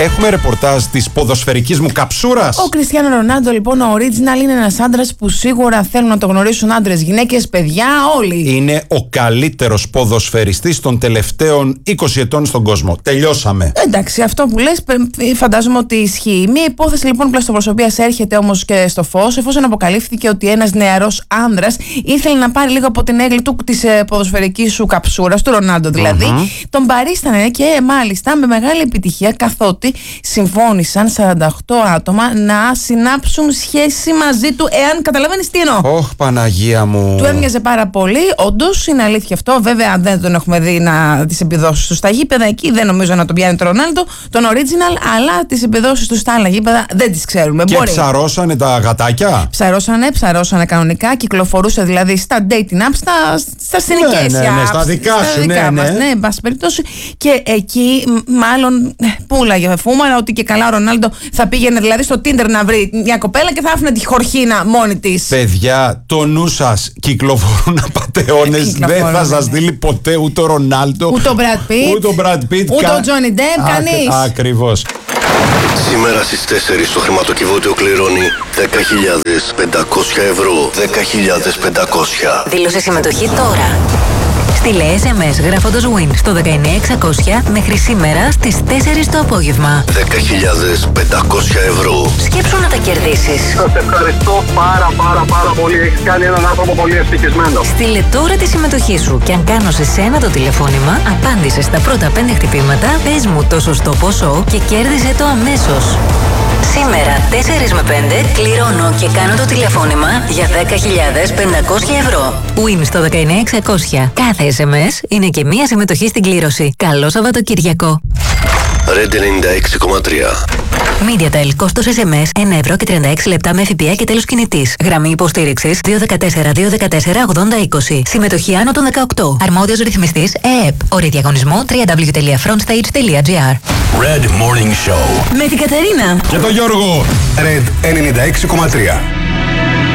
Έχουμε ρεπορτάζ της ποδοσφαιρικής μου καψούρας. Ο Κριστιάνο Ρονάλντο, λοιπόν, ο original, είναι ένας άντρας που σίγουρα θέλουν να το γνωρίσουν άντρες, γυναίκες, παιδιά, όλοι. Είναι ο καλύτερος ποδοσφαιριστής των τελευταίων 20 ετών στον κόσμο. Τελειώσαμε. Εντάξει, αυτό που λες φαντάζομαι ότι ισχύει. Μία υπόθεση λοιπόν πλαστοπροσωπίας έρχεται όμως και στο φως, εφόσον αποκαλύφθηκε ότι ένας νεαρός άνδρας ήθελε να πάρει λίγο από την έγκλη του της ποδοσφαιρικής σου καψούρας, του Ρονάλντο δηλαδή. Τον παρίστανε και μάλιστα με μεγάλη επιτυχία, καθότι συμφώνησαν 48 άτομα να συνάψουν σχέση μαζί του, εάν καταλαβαίνεις τι εννοώ. Ωχ, Παναγία μου. Του έμοιαζε πάρα πολύ, όντως είναι αλήθεια αυτό. Βέβαια δεν τον έχουμε δει να τις επιδόσεις του στα γήπεδα. Εκεί δεν νομίζω να τον πιάνει τον Ρονάλντο, τον original, αλλά τις επιδόσεις του στα άλλα γήπεδα δεν τις ξέρουμε. Και ψαρώσανε τα γατάκια. Ψαρώσανε κανονικά. Κυκλοφορούσε δηλαδή στα dating apps, στα συνοικέσια. Ναι, στα δικά σου, ναι. Ναι, εν πάση περιπτώσει. Και εκεί μάλλον πούλαγε φούμαρα ότι και καλά ο Ρονάλντο θα πήγαινε δηλαδή στο Tinder να βρει μια κοπέλα και θα άφηνε τη χορχίνα μόνη της. Παιδιά, το νου σας, κυκλοφορούν απατεώνες. Δεν θα σας στείλει ποτέ ούτε ο Ρονάλντο, ούτε ο Brad Pitt, ούτε ο Johnny Depp, κανείς. Ακριβώς. Σήμερα στις 4 το χρηματοκιβώτιο κληρώνει 10.500 ευρώ. 10.500. Δήλωσε συμμετοχή τώρα. Στείλε SMS γράφοντας WIN στο 19600 μέχρι σήμερα στις 4 το απόγευμα. 10.500 ευρώ. Σκέψου να τα κερδίσεις. Σας ευχαριστώ πάρα πολύ. Έχεις κάνει έναν άνθρωπο πολύ ευτυχισμένο. Στείλε τώρα τη συμμετοχή σου και αν κάνω σε σένα το τηλεφώνημα, απάντησε στα πρώτα 5 χτυπήματα, πες μου το σωστό ποσό και κέρδισε το αμέσως. Σήμερα 4 με 5 κληρώνω και κάνω το τηλεφώνημα για 10.500 ευρώ. Win στο 19600. Κάθε SMS είναι και μία συμμετοχή στην κλήρωση. Καλό Σαββατοκύριακο. Red 96,3. MediaTel, κόστος SMS 1 ευρώ και 36 λεπτά με ΦΠΑ και τέλος κινητής. Γραμμή υποστήριξης 214-214-8020. Συμμετοχή άνω των 18. Αρμόδιος ρυθμιστής ΕΕΠ. Όροι διαγωνισμού www.frontstage.gr. Red Morning Show. Με την Κατερίνα και τον Γιώργο. Red 96,3.